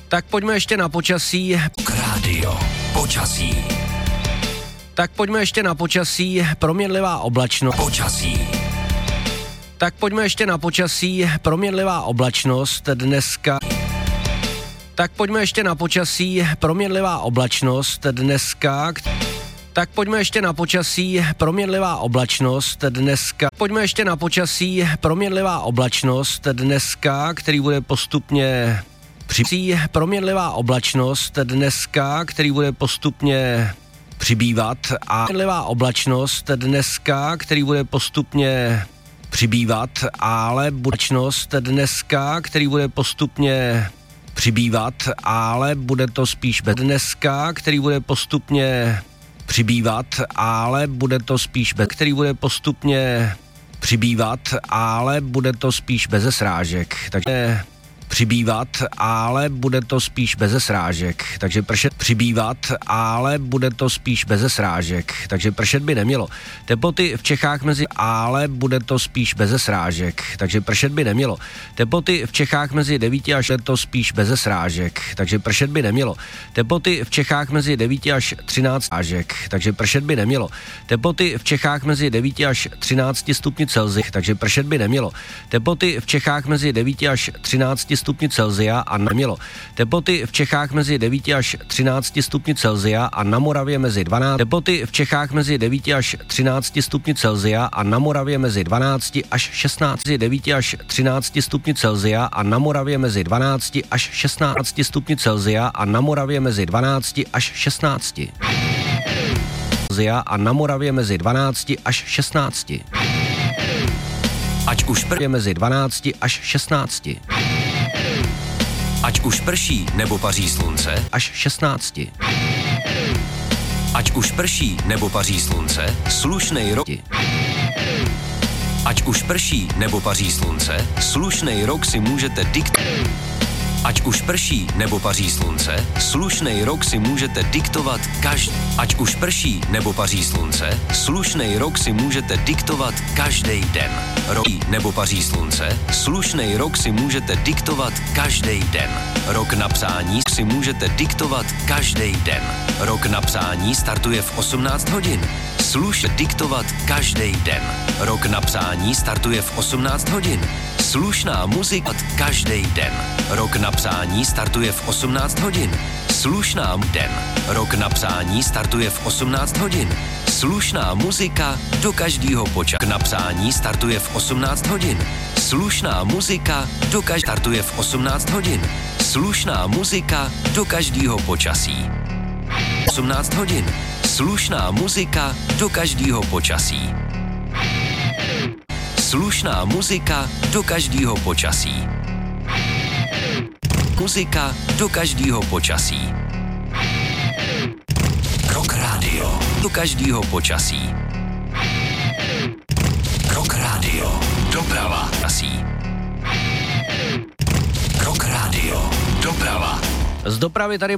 Tak pojďme ještě na počasí. Rádio. Počasí. Tak pojďme ještě na počasí. Proměnlivá oblačnost. Počasí. Tak pojďme ještě na počasí. Proměnlivá oblačnost dneska. Tak pojďme ještě na počasí. Proměnlivá oblačnost dneska. Tak pojďme ještě na počasí. Proměnlivá oblačnost dneska. Pojďme ještě na počasí. Proměnlivá oblačnost dneska, který bude postupně proměnlivá oblačnost dneska, který bude postupně přibývat a proměnlivá oblačnost dneska, který bude postupně přibývat, ale budoucnost dneska, který bude postupně přibývat, ale bude to spíš bez dneska, který bude postupně přibývat, ale bude to spíš bez, který bude postupně přibývat, ale bude to spíš beze srážek. Takže přibývat, ale bude to spíš beze srážek. Takže pršet přibývat, ale bude to spíš beze srážek. Takže pršet by nemělo. Teploty v Čechách mezi, ale bude to spíš beze srážek. Takže pršet by nemělo. Teploty v Čechách mezi 9 až to spíš beze srážek. Takže pršet by nemělo. Teploty v Čechách mezi 9 až 13 srážek. Takže pršet by nemělo. Teploty v Čechách mezi 9 až 13 stupni Celsia. Takže pršet by nemělo. Teploty v Čechách mezi 9 až 13 stupni Celsia a nemělo. Teploty v Čechách mezi 9 až 13 stupni Celsia a na Moravě mezi 12. Teploty v Čechách mezi 9 až 13 stupni Celsia a na Moravě mezi 12 až 16. 9 až 13 stupni Celsia a na Moravě mezi 12 až 16 stupni Celsia a na Moravě mezi 12 až 16. A na Moravě mezi 12 až 16. Ať už mezi 12 až 16. Ať už prší nebo paří slunce, až 16. Ať už prší nebo paří slunce, slušnej rok. Ať už prší nebo paří slunce, slušnej rok si můžete Ať už prší nebo paří slunce, slušnej rok si můžete diktovat Ať už prší nebo paří slunce, slušnej rok si můžete diktovat každý den. Nebo paří slunce, slušnej rok si můžete diktovat každý den. Rok na psání si můžete diktovat každý den. Rok na psání startuje v 18 hodin. Diktovat každý den. Rok na psání startuje v 18 hodin. Slušná muzika každý den. Rok na psání startuje v 18 hodin. Slušná den. Rok na psání startuje v 18 hodin. Slušná muzika do každého počasí. Na psání startuje v 18 hodin. Slušná muzika do startuje v 18 hodin. Slušná muzika do každého počasí. 18 hodin. Slušná muzika do každého počasí. Slušná muzika do každého počasí. Muzika do každého počasí. Rock Radio do každého počasí. Rock Radio doprava así. Rock Radio doprava. Z dopravy tady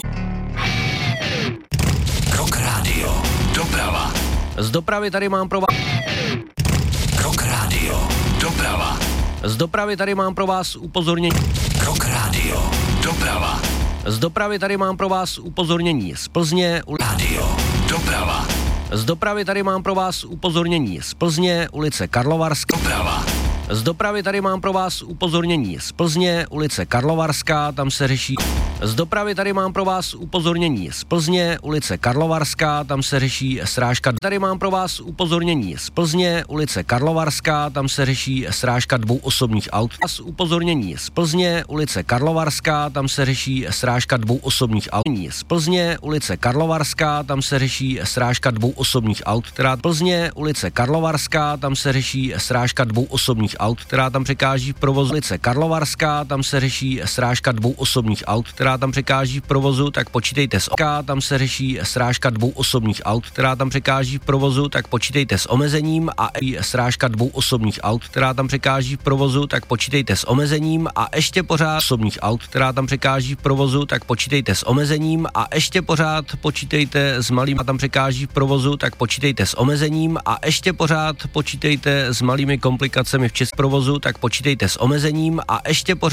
Rock Radio doprava. Z dopravy tady mám pro vás Rock Radio doprava. Z dopravy tady mám pro vás upozornění. Rock Radio doprava. Z dopravy tady mám pro vás upozornění. Z Plzně Radio doprava. Z dopravy tady mám pro vás upozornění. Z Plzně ulice Karlovarská. Doprava. Z dopravy tady mám pro vás upozornění. Z Plzně ulice Karlovarská, tam se řeší. Z dopravy tady mám pro vás upozornění. Z Plzně ulice Karlovarská, tam se řeší srážka. Tady mám pro vás upozornění. Z Plzně ulice Karlovarská, tam se řeší srážka 2 osobních aut. Z upozornění. Z Plzně ulice Karlovarská, tam se řeší srážka 2 osobních aut. Z Plzně ulice Karlovarská, tam se řeší srážka 2 osobních aut. Teda Plzně ulice Karlovarská, tam se řeší srážka 2 osobních aut, která tam překáží v provozu. Ulice Karlovarská, tam se řeší srážka 2 osobních aut, která tam překáží v provozu, tak počítejte s tam se řeší srážka 2 osobních aut, která tam překáží v provozu, tak počítejte s omezením a srážka 2 osobních aut, která tam překáží v provozu, tak počítejte s omezením a ještě pořád osobních aut, která tam překáží v provozu, tak počítejte s omezením a ještě pořád počítejte s malým a tam překáží v provozu, tak počítejte s omezením a ještě pořád počítejte s malými komplikacemi v provozu, tak počítejte s omezením a ještě pořád